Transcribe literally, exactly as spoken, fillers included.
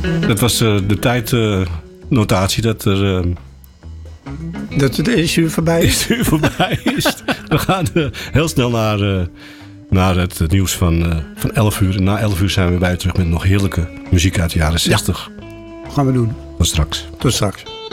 Dat was uh, de tijdnotatie uh, dat er... Uh, dat het eerste uur voorbij is. Het uur voorbij is. We gaan uh, heel snel naar, uh, naar het nieuws van, uh, van elf uur. En na elf uur zijn we weer bij terug met nog heerlijke muziek uit de jaren zestig. Ja, gaan we doen. Tot straks. Tot straks.